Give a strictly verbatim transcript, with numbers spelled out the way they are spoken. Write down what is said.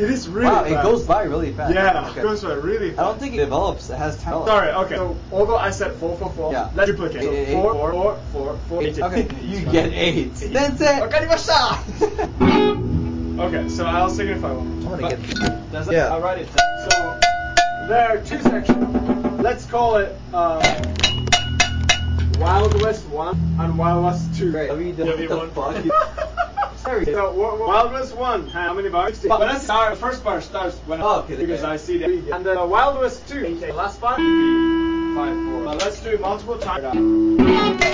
It is really wow, fast. it goes by really fast. Yeah, okay. it goes by really fast. I don't think it develops. It has time. Sorry, okay. So although I said four, four, four, Yeah. let's duplicate. So Eight, eight, four, eight. four, four, four, four, eight. Okay, you get eight. That's it. Wakarimashita! Okay, so I'll signify one. I wanna But- get- Does it? Yeah. I'll write it down. So there are two sections. Let's call it uh, Wild West one and Wild West two. Right. W What the one. fuck? Sorry. So w- w- Wild West one, how many bars? But that's our the first bar starts when Oh, okay, because okay. I see the and the Wild West two, the last bar would be five four. But let's do it multiple times.